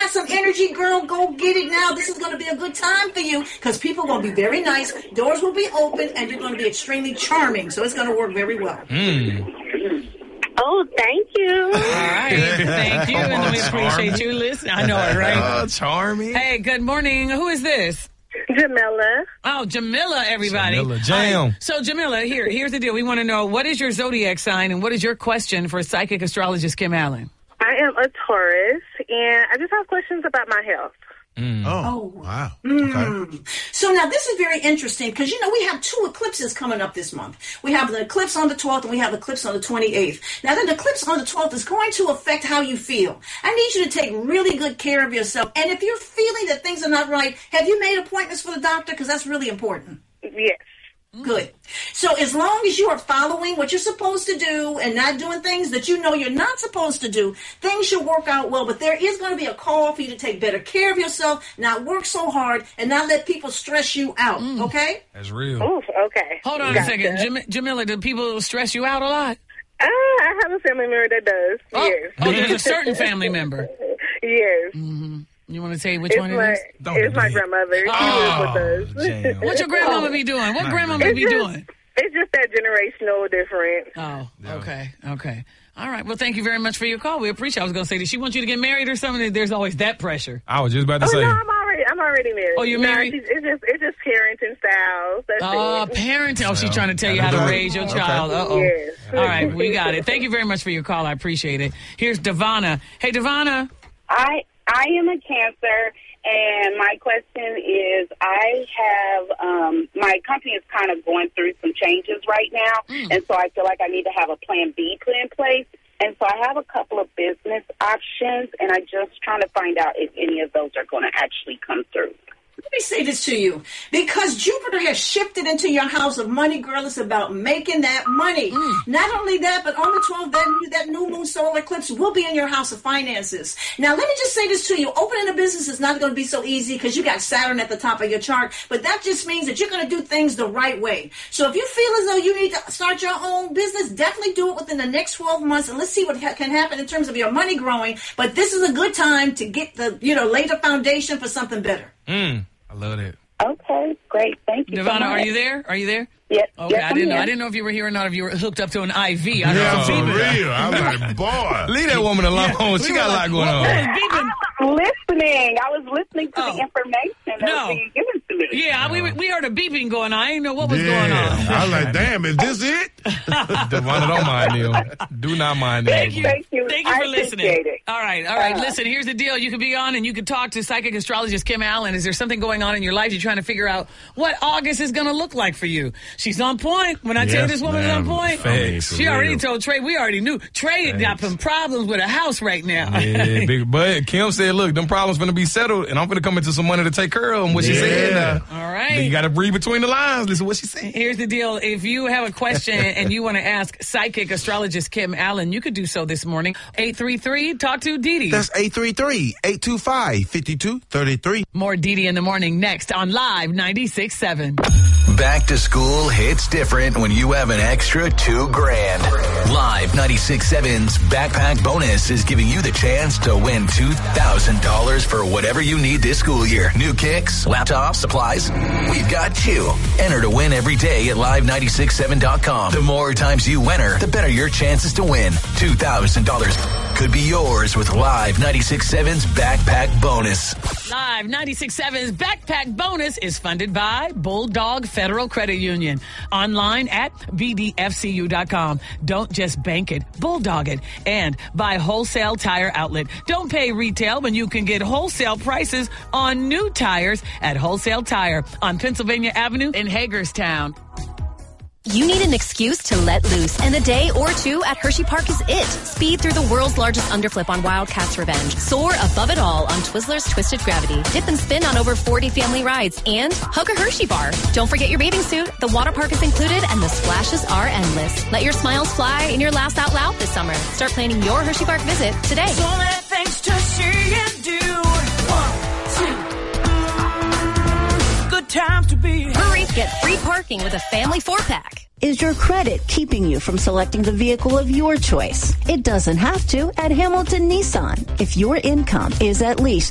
some energy, girl, go get it now. This is going to be a good time for you because people are going to be very nice. Doors will be open, and you're going to be extremely charming. So it's going to work very well. Oh, thank you. All right. Thank you. And we appreciate you listening. I know it, right? Charming. Hey, good morning. Who is this? Jamila. Oh, Jamila, everybody. Jamila, jam. All right. So, Jamila, here's the deal. We want to know, what is your zodiac sign and what is your question for psychic astrologist Kim Allen? I am a Taurus, and I just have questions about my health. Oh, wow. Okay. So now this is very interesting because, we have 2 eclipses coming up this month. We have the eclipse on the 12th and we have the eclipse on the 28th. Now the eclipse on the 12th is going to affect how you feel. I need you to take really good care of yourself. And if you're feeling that things are not right, have you made appointments for the doctor? Because that's really important. Yes. Good. So as long as you are following what you're supposed to do and not doing things that you know you're not supposed to do, things should work out well. But there is going to be a call for you to take better care of yourself, not work so hard, and not let people stress you out, okay? That's real. Oof, okay. Hold on a second. Jamila, do people stress you out a lot? I have a family member that does, yes. Oh, there's a certain family member. Yes. Mm-hmm. You want to say which one it is? It's my grandmother. She lives with us. What your grandmama be doing? What grandmama be doing? It's just that generational difference. Oh, okay. All right. Well, thank you very much for your call. We appreciate it. I was going to say, did she want you to get married or something? There's always that pressure. I was just about to say. No, I'm already married. Oh, you're married? It's just parenting styles. That's it. Parenting. Oh, she's trying to tell you how to raise your child. Uh-oh. Yes. All right. We got it. Thank you very much for your call. I appreciate it. Here's Devonna. Hey, Devonna. I am a Cancer, and my question is, I have, my company is kind of going through some changes right now, and so I feel like I need to have a plan B put in place. And so I have a couple of business options, and I'm just trying to find out if any of those are going to actually come through. Let me say this to you. Because Jupiter has shifted into your house of money, girl, it's about making that money. Not only that, but on the 12th, that new moon solar eclipse will be in your house of finances. Now, let me just say this to you. Opening a business is not going to be so easy because you got Saturn at the top of your chart. But that just means that you're going to do things the right way. So if you feel as though you need to start your own business, definitely do it within the next 12 months. And let's see what can happen in terms of your money growing. But this is a good time to get the, lay the foundation for something better. I love it. Okay, great. Thank you. Devonna, are you there? Yes. Okay, yes, I didn't know if you were here or not, if you were hooked up to an IV. Yeah, for real. I'm like, boy. Leave that woman alone. She got a lot going on. I was listening to the information that was being given to me. Yeah, we heard a beeping going on. I didn't know what was going on. I was like, damn, is this it? Devonna, don't mind him. Do not mind him. Thank you. Thank you for listening. All right. Listen, here's the deal. You can be on and you can talk to psychic astrologist Kim Allen. Is there something going on in your life? You're trying to figure out what August is going to look like for you. She's on point. When I tell you this woman is on point, she already told Trey. We already knew. Trey got some problems with a house right now. Yeah, big, but Kim said, look, them problems going to be settled, and I'm going to come into some money to take care of them. What she said. All right. Then you got to read between the lines. Listen to what she said. Here's the deal. If you have a question and you want to ask psychic astrologist Kim Allen, you could do so this morning. 833, talk to Dee Dee. That's 833-825-5233. More Dee Dee in the morning next on Live 96.7. Back to school hits different when you have an extra $2,000. Live 96.7's Backpack Bonus is giving you the chance to win $2,000 for whatever you need this school year. New kicks, laptops, supplies. We've got you. Enter to win every day at live967.com. The more times you enter, the better your chances to win. $2,000 could be yours with Live 96.7's Backpack Bonus. Live 96.7's Backpack Bonus is funded by Bulldog Federal Credit Union. Online at bdfcu.com. Don't just bank it, bulldog it. And by Wholesale Tire Outlet. Don't pay retail when you can get wholesale prices on new tires at Wholesale Tire on Pennsylvania Avenue in Hagerstown. You need an excuse to let loose, and a day or two at Hershey Park is it. Speed through the world's largest underflip on Wildcats Revenge. Soar above it all on Twizzlers Twisted Gravity. Dip and spin on over 40 family rides, and hug a Hershey bar. Don't forget your bathing suit. The water park is included, and the splashes are endless. Let your smiles fly in your laugh out loud this summer. Start planning your Hershey Park visit today. So many things to see and do. 1, 2. Good time to be. Hurry, get free parking with a family 4-pack. Is your credit keeping you from selecting the vehicle of your choice? It doesn't have to at Hamilton Nissan. If your income is at least